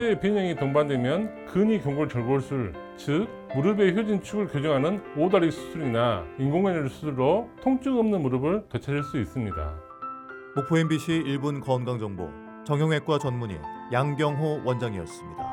변형이 동반되면 근위 경골 절골술, 즉 무릎의 효진축을 교정하는 오다리 수술이나 인공관절 수술로 통증 없는 무릎을 되찾을 수 있습니다. 목포 MBC 1분 건강정보 정형외과 전문의 양경호 원장이었습니다.